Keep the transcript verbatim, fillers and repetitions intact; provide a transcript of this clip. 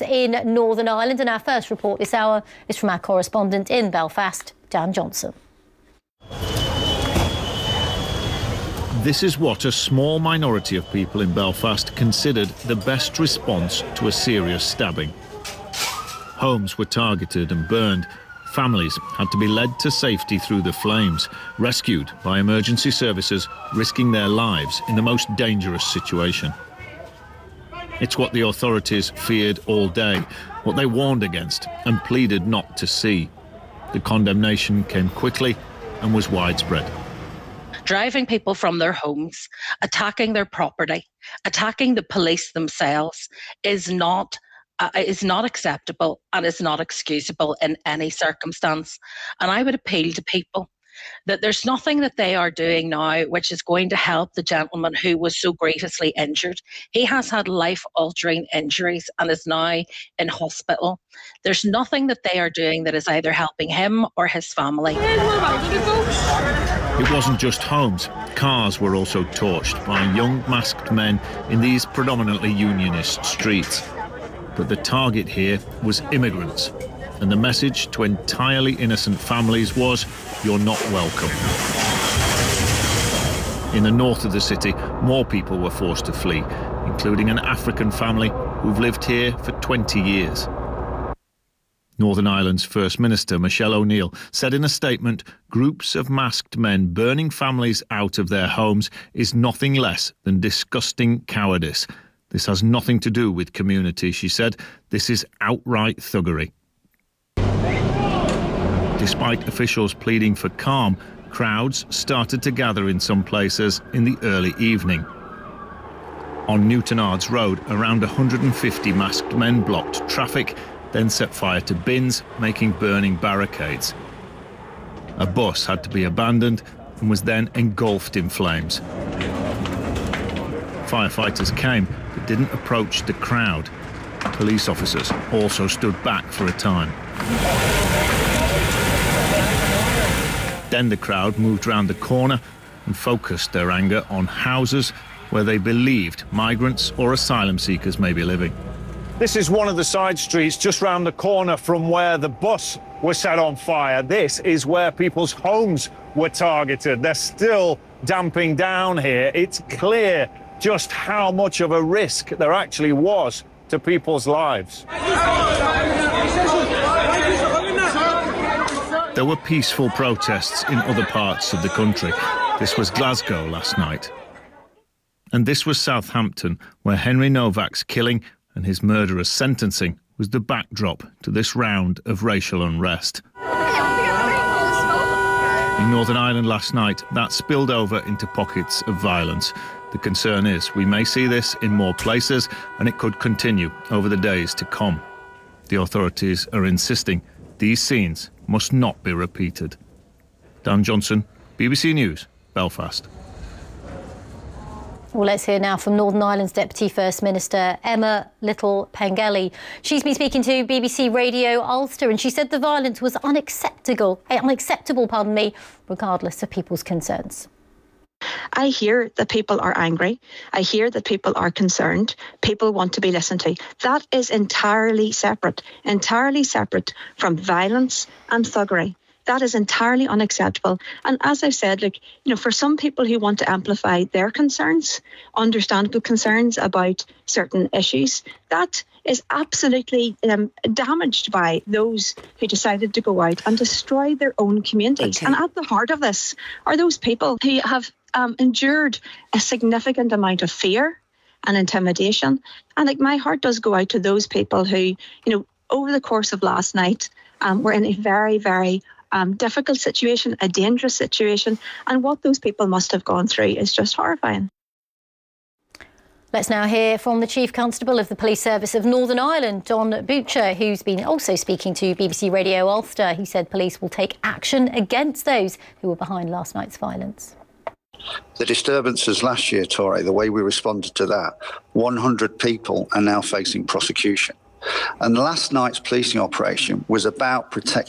violence in Northern Ireland. And our first report this hour is from our correspondent in Belfast, Dan Johnson. This is what a small minority of people in Belfast considered the best response to a serious stabbing. Homes were targeted and burned. Families had to be led to safety through the flames, rescued by emergency services, risking their lives in the most dangerous situation. It's what the authorities feared all day, what they warned against and pleaded not to see. The condemnation came quickly and was widespread. Driving people from their homes, attacking their property, attacking the police themselves is not uh, is not acceptable and is not excusable in any circumstance. And I would appeal to people that there's nothing that they are doing now which is going to help the gentleman who was so grievously injured. He has had life-altering injuries and is now in hospital. There's nothing that they are doing that is either helping him or his family. It wasn't just homes. Cars were also torched by young masked men in these predominantly unionist streets. But the target here was immigrants. And the message to entirely innocent families was, you're not welcome. In the north of the city, more people were forced to flee, including an African family who've lived here for twenty years. Northern Ireland's First Minister, Michelle O'Neill, said in a statement, groups of masked men burning families out of their homes is nothing less than disgusting cowardice. This has nothing to do with community, she said. This is outright thuggery. Despite officials pleading for calm, crowds started to gather in some places in the early evening. On Newtonards Road, around one hundred fifty masked men blocked traffic, then set fire to bins, making burning barricades. A bus had to be abandoned and was then engulfed in flames. Firefighters came but didn't approach the crowd. Police officers also stood back for a time. Then the crowd moved round the corner and focused their anger on houses where they believed migrants or asylum seekers may be living. This is one of the side streets just round the corner from where the bus was set on fire. This is where people's homes were targeted. They're still damping down here. It's clear just how much of a risk there actually was to people's lives. There were peaceful protests in other parts of the country. This was Glasgow last night. And this was Southampton, where Henry Novak's killing and his murderer's sentencing was the backdrop to this round of racial unrest. In Northern Ireland last night, that spilled over into pockets of violence. The concern is we may see this in more places and it could continue over the days to come. The authorities are insisting these scenes must not be repeated. Dan Johnson, B B C News, Belfast. Well, let's hear now from Northern Ireland's Deputy First Minister, Emma Little-Pengelly. She's been speaking to B B C Radio Ulster and she said the violence was unacceptable, unacceptable, pardon me, regardless of people's concerns. I hear that people are angry. I hear that people are concerned. People want to be listened to. That is entirely separate, entirely separate from violence and thuggery. That is entirely unacceptable. And as I've said, like, you know, for some people who want to amplify their concerns, understandable concerns about certain issues, that is absolutely um, damaged by those who decided to go out and destroy their own communities. Okay. And at the heart of this are those people who have um, endured a significant amount of fear and intimidation. And like, my heart does go out to those people who, you know, over the course of last night, um, were in a very, very um, difficult situation, a dangerous situation. And what those people must have gone through is just horrifying. Let's now hear from the Chief Constable of the Police Service of Northern Ireland, Don Butcher, who's been also speaking to B B C Radio Ulster. He said police will take action against those who were behind last night's violence. The disturbances last year, Tori, the way we responded to that, one hundred people are now facing prosecution. And last night's policing operation was about protecting